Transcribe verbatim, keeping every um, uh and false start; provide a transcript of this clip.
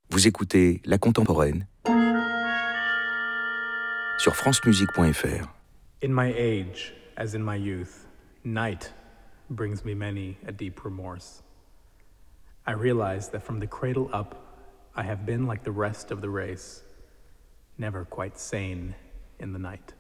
Vous écoutez La Contemporaine sur francemusique point f r. In my age, as in my youth, night brings me many a deep remorse. I realize that from the cradle up, I have been like the rest of the race, never quite sane in the night.